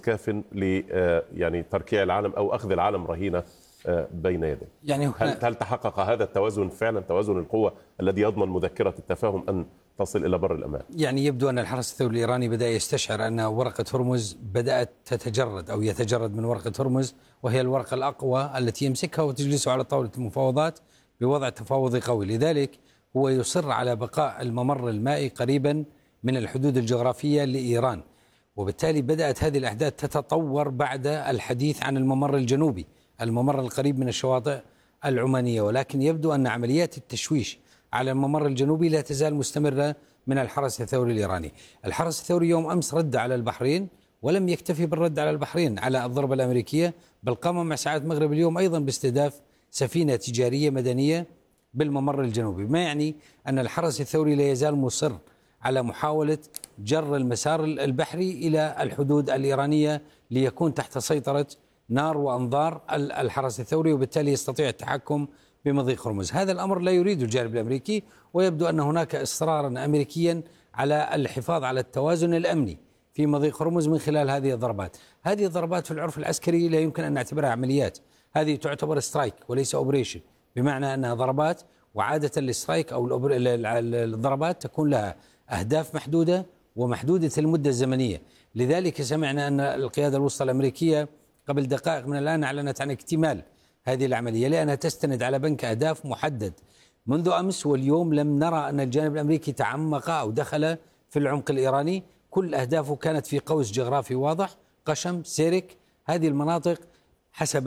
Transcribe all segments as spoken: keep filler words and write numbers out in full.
هرمز كاف ل يعني تركيع العالم أو أخذ العالم رهينة بين يديه. يعني هل هل تحقق هذا التوازن فعلا، توازن القوة الذي يضمن مذكرة التفاهم أن تصل إلى بر الأمان؟ يعني يبدو أن الحرس الثوري الإيراني بدأ يستشعر أن ورقة هرمز بدأت تتجرد أو يتجرد من ورقة هرمز، وهي الورقة الأقوى التي يمسكها وتجلس على طاولة المفاوضات بوضع تفاوضي قوي. لذلك هو يصر على بقاء الممر المائي قريبا من الحدود الجغرافية لإيران، وبالتالي بدأت هذه الأحداث تتطور بعد الحديث عن الممر الجنوبي، الممر القريب من الشواطئ العمانية. ولكن يبدو أن عمليات التشويش على الممر الجنوبي لا تزال مستمرة من الحرس الثوري الإيراني. الحرس الثوري يوم أمس رد على البحرين، ولم يكتفي بالرد على البحرين على الضربة الأمريكية، بل قام مع ساعات مغرب اليوم أيضا باستهداف سفينة تجارية مدنية بالممر الجنوبي، ما يعني أن الحرس الثوري لا يزال مصر على محاولة جر المسار البحري إلى الحدود الإيرانية ليكون تحت سيطرة نار وأنظار الحرس الثوري، وبالتالي يستطيع التحكم بمضيق هرمز. هذا الأمر لا يريده الجانب الأمريكي، ويبدو أن هناك إصرارا أمريكيا على الحفاظ على التوازن الأمني في مضيق هرمز من خلال هذه الضربات. هذه الضربات في العرف العسكري لا يمكن أن نعتبرها عمليات، هذه تعتبر سترايك وليس أوبريشن، بمعنى أنها ضربات، وعادة السترايك أو الضربات تكون لها أهداف محدودة ومحدودة المدة الزمنية. لذلك سمعنا أن القيادة الوسطى الأمريكية قبل دقائق من الآن أعلنت عن اكتمال هذه العملية لأنها تستند على بنك أهداف محدد. منذ أمس واليوم لم نرى أن الجانب الأمريكي تعمق أو دخل في العمق الإيراني، كل أهدافه كانت في قوس جغرافي واضح، قشم، سيرك، هذه المناطق حسب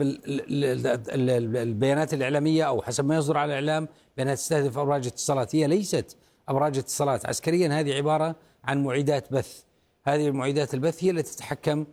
البيانات الإعلامية أو حسب ما يصدر على الإعلام بأنها تستهدف أبراج اتصالات. هي ليست أبراج اتصالات عسكريا، هذه عبارة عن معيدات بث. هذه المعيدات البث هي التي تتحكم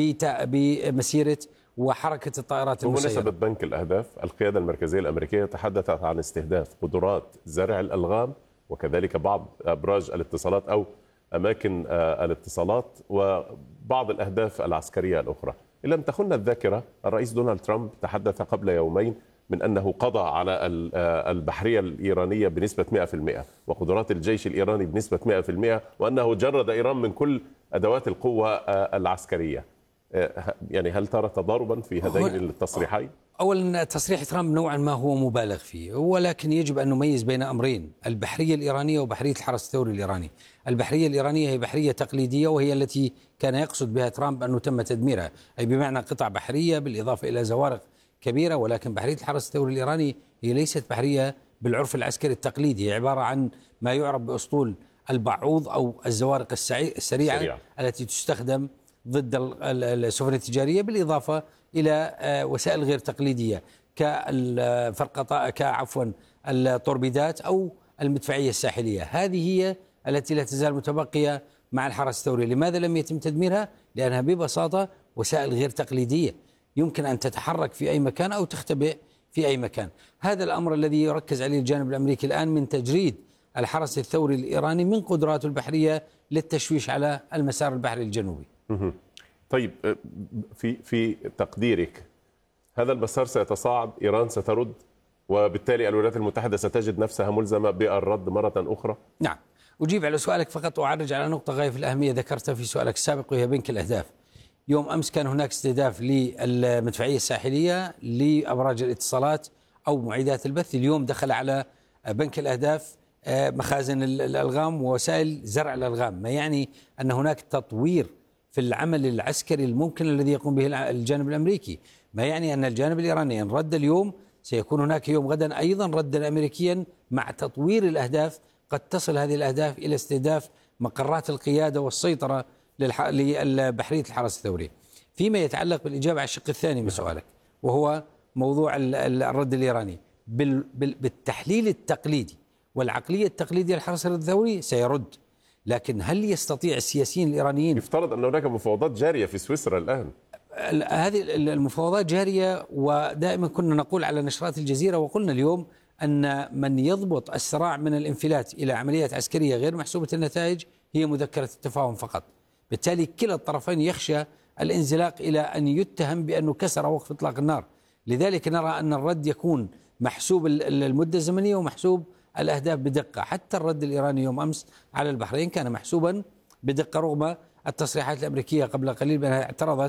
بمسيرة وحركة الطائرات المسيرة. بمناسبة بنك الأهداف، القيادة المركزية الأمريكية تحدثت عن استهداف قدرات زرع الألغام وكذلك بعض أبراج الاتصالات أو أماكن الاتصالات وبعض الأهداف العسكرية الأخرى. إن لم تخن الذاكرة، الرئيس دونالد ترامب تحدث قبل يومين من أنه قضى على البحرية الإيرانية بنسبة مئة بالمئة وقدرات الجيش الإيراني بنسبة مئة بالمئة، وأنه جرد إيران من كل أدوات القوة العسكرية. يعني هل ترى تضاربا في هذين التصريحين؟ أولا تصريح ترامب نوعا ما هو مبالغ فيه، ولكن يجب أن نميز بين أمرين: البحرية الإيرانية وبحرية الحرس الثوري الإيراني. البحرية الإيرانية هي بحرية تقليدية، وهي التي كان يقصد بها ترامب أنه تم تدميرها، أي بمعنى قطع بحرية بالإضافة إلى زوارق كبيرة. ولكن بحرية الحرس الثوري الإيراني هي ليست بحرية بالعرف العسكري التقليدي، هي عبارة عن ما يعرف بأسطول البعوض أو الزوارق السريعة سريع. التي تستخدم ضد السفن التجارية، بالإضافة إلى وسائل غير تقليدية كالفرقطاء كعفوا الطوربيدات أو المدفعية الساحلية. هذه هي التي لا تزال متبقية مع الحرس الثوري. لماذا لم يتم تدميرها؟ لأنها ببساطة وسائل غير تقليدية، يمكن أن تتحرك في أي مكان أو تختبئ في أي مكان. هذا الأمر الذي يركز عليه الجانب الأمريكي الآن من تجريد الحرس الثوري الإيراني من قدراته البحرية للتشويش على المسار البحري الجنوبي. طيب، في في تقديرك هذا المسار سيتصاعد، إيران سترد، وبالتالي الولايات المتحدة ستجد نفسها ملزمة بالرد مرة أخرى؟ نعم. أجيب على سؤالك فقط وأعرج على نقطة غاية في الأهمية ذكرتها في سؤالك السابق، وهي بنك الأهداف. يوم أمس كان هناك استهداف للمدفعية الساحلية لأبراج الاتصالات أو معيدات البث. اليوم دخل على بنك الأهداف مخازن الألغام ووسائل زرع الألغام، ما يعني أن هناك تطوير في العمل العسكري الممكن الذي يقوم به الجانب الأمريكي، ما يعني أن الجانب الإيراني إن رد اليوم سيكون هناك يوم غدا أيضا ردا أمريكيا مع تطوير الأهداف. قد تصل هذه الأهداف إلى استهداف مقرات القيادة والسيطرة للبحرية الحرس الثوري. فيما يتعلق بالإجابة على الشق الثاني من سؤالك، وهو موضوع الرد الإيراني، بالتحليل التقليدي والعقلية التقليدية الحرس الثوري سيرد، لكن هل يستطيع السياسيين الإيرانيين؟ يفترض أن هناك مفاوضات جارية في سويسرا الآن. هذه المفاوضات جارية، ودائما كنا نقول على نشرات الجزيرة وقلنا اليوم أن من يضبط الصراع من الانفلات إلى عمليات عسكرية غير محسوبة النتائج هي مذكرة التفاهم فقط. بالتالي كلا الطرفين يخشى الانزلاق إلى أن يتهم بأنه كسر وقف إطلاق النار. لذلك نرى أن الرد يكون محسوب المدة الزمنية ومحسوب الأهداف بدقة. حتى الرد الإيراني يوم أمس على البحرين كان محسوبا بدقة، رغم التصريحات الأمريكية قبل قليل بأنها اعترضت